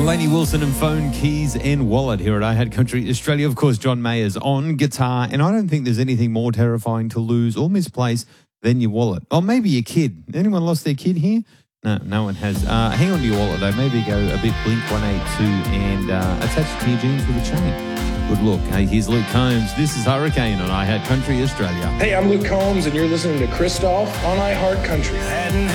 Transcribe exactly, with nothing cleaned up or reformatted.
Lainey Wilson and Phone, Keys and Wallet here at I Had Country Australia. Of course, John Mayer's on guitar, and I don't think there's anything more terrifying to lose or misplace than your wallet. Or maybe your kid. Anyone lost their kid here? No, no one has. Uh, hang on to your wallet, though. Maybe go a bit Blink one eighty-two and uh, attach it to your jeans with a chain. Good look. Hey, here's Luke Combs. This is Hurricane on I Had Country Australia. Hey, I'm Luke Combs, and you're listening to Christoph on I Heart Country.